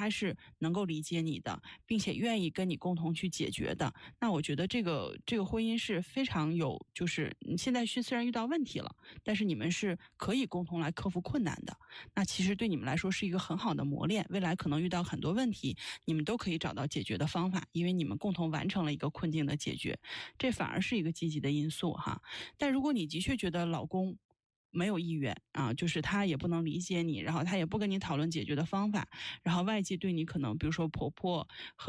他是能够理解你的，并且愿意跟你共同去解决的，那我觉得这个婚姻是非常有，就是你现在虽然遇到问题了，但是你们是可以共同来克服困难的。那其实对你们来说是一个很好的磨练，未来可能遇到很多问题，你们都可以找到解决的方法，因为你们共同完成了一个困境的解决，这反而是一个积极的因素哈。但如果你的确觉得老公没有意愿啊，就是他也不能理解你，然后他也不跟你讨论解决的方法，然后外界对你可能比如说婆婆和